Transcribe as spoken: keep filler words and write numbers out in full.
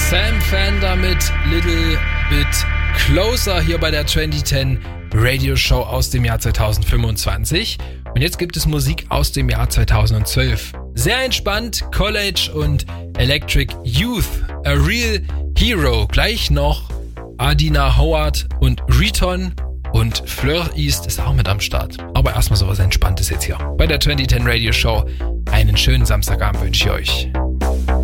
Sam Fender mit Little Bit Closer hier bei der zwanzig zehn Radio Show aus dem Jahr zweitausendfünfundzwanzig. Und jetzt gibt es Musik aus dem Jahr zweitausendzwölf. Sehr entspannt, College und Electric Youth, A Real Hero. Gleich noch Adina Howard und Riton und Fleur East ist auch mit am Start. Aber erstmal sowas Entspanntes jetzt hier bei der zwanzig zehn Radio Show. Einen schönen Samstagabend wünsche ich euch.